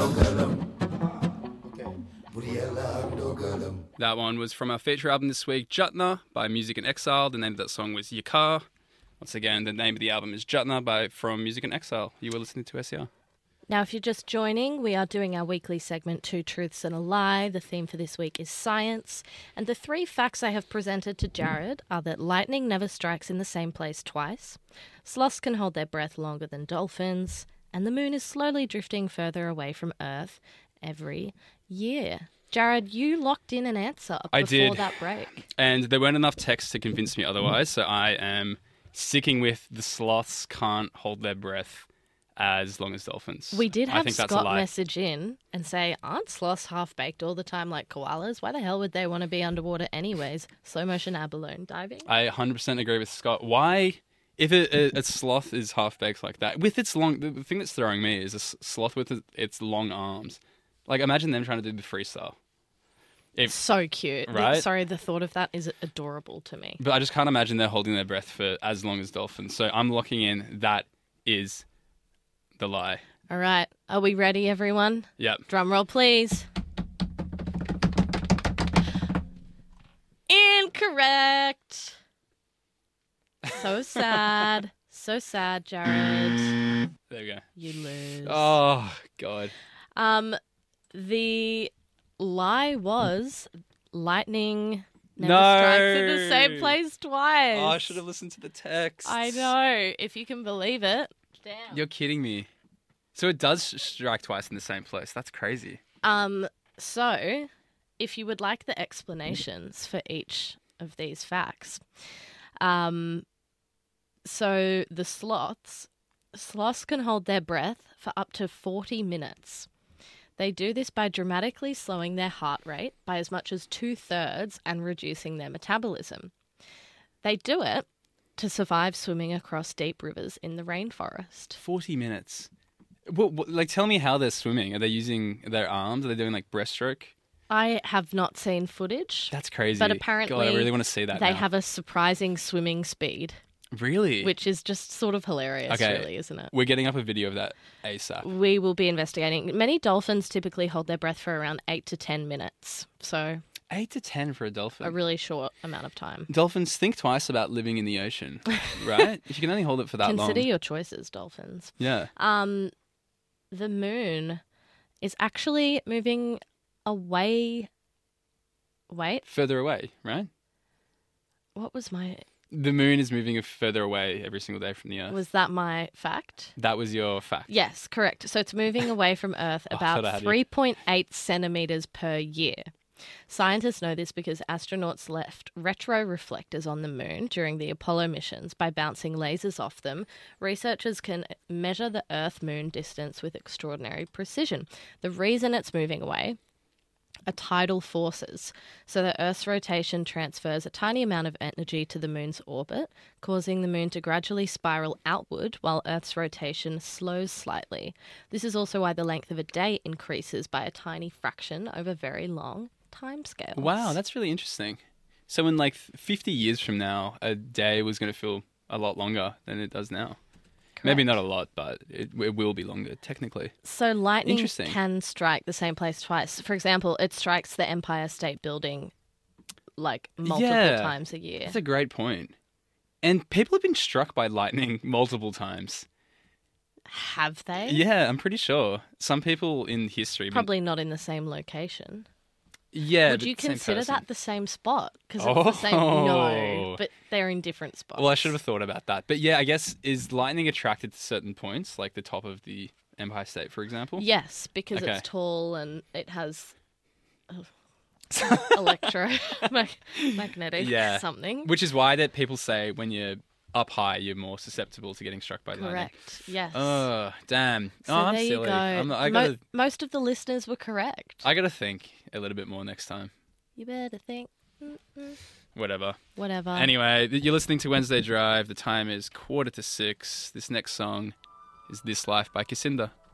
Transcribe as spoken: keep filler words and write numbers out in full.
That one was from our feature album this week, Jutna by Music in Exile. The name of that song was Yakar. Once again, the name of the album is Jutna by from Music in Exile. You were listening to S E R. Now, if you're just joining, we are doing our weekly segment, Two Truths and a Lie. The theme for this week is science. And the three facts I have presented to Jared are that lightning never strikes in the same place twice, sloths can hold their breath longer than dolphins, and the moon is slowly drifting further away from Earth every year. Jared, you locked in an answer before I did. that break. And there weren't enough texts to convince me otherwise, so I am sticking with the sloths can't hold their breath as long as dolphins. We did I have think that's a Scott lie. message in and say, aren't sloths half-baked all the time like koalas? Why the hell would they want to be underwater anyways? Slow motion abalone diving? I one hundred percent agree with Scott. Why, if a, a, a sloth is half-baked like that, with its long... The, the thing that's throwing me is a s- sloth with its long arms. Like, imagine them trying to do the freestyle. If, So cute. Right? Sorry, the thought of that is adorable to me. But I just can't imagine they're holding their breath for as long as dolphins. So I'm locking in that is the lie. All right. Are we ready, everyone? Yep. Drum roll, please. Incorrect. So sad. So sad, Jared. There we go. You lose. Oh, God. Um, the lie was lightning never No. strikes in the same place twice. Oh, I should have listened to the text. I know. If you can believe it. Damn. You're kidding me. So it does strike twice in the same place. That's crazy. Um, so, if you would like the explanations for each of these facts, um, so the sloths, sloths can hold their breath for up to forty minutes. They do this by dramatically slowing their heart rate by as much as two-thirds and reducing their metabolism. They do it to survive swimming across deep rivers in the rainforest. forty minutes. Well, what, like, tell me how they're swimming. Are they using their arms? Are they doing, like, breaststroke? I have not seen footage. That's crazy. But apparently God, I really want to see that they now. have a surprising swimming speed, Really? which is just sort of hilarious, Okay. really, isn't it? We're getting up a video of that ASAP. We will be investigating. Many dolphins typically hold their breath for around eight to ten minutes, so Eight to ten for a dolphin. a really short amount of time. Dolphins, think twice about living in the ocean, right? If you can only hold it for that Consider long. your choices, dolphins. Yeah. Um, the moon is actually moving away. Wait, Further away, right? what was my... The moon is moving further away every single day from the Earth. Was that my fact? That was your fact. Yes, correct. So it's moving away from Earth Oh, I thought I about had you. three point eight centimetres per year. Scientists know this because astronauts left retroreflectors on the moon during the Apollo missions. By bouncing lasers off them, researchers can measure the Earth-Moon distance with extraordinary precision. The reason it's moving away are tidal forces. So the Earth's rotation transfers a tiny amount of energy to the moon's orbit, causing the moon to gradually spiral outward while Earth's rotation slows slightly. This is also why the length of a day increases by a tiny fraction over very long timescales. Wow, that's really interesting. So in like fifty years from now, a day was going to feel a lot longer than it does now. Maybe Correct. not a lot, but it, it will be longer, technically. So lightning Interesting. can strike the same place twice. For example, it strikes the Empire State Building like multiple Yeah. times a year. That's a great point. And people have been struck by lightning multiple times. Have they? Yeah, I'm pretty sure. Some people in history... have been- Probably not in the same location. Yeah, Would but you same consider person. that the same spot? Because it's the same. Oh. No, but they're in different spots. Well, I should have thought about that. But yeah, I guess, is lightning attracted to certain points, like the top of the Empire State, for example? Yes, because Okay. it's tall and it has electromagnetic Yeah. something. Which is why that people say when you're up high, you're more susceptible to getting struck by lightning. Correct. Yes. Oh, damn. so oh, I'm there silly. you go. I'm, I Mo- gotta, most of the listeners were correct. I gotta think a little bit more next time. You better think. Mm-mm. Whatever. Whatever. Anyway, you're listening to Wednesday Drive. The time is quarter to six. This next song is This Life by Cassinda.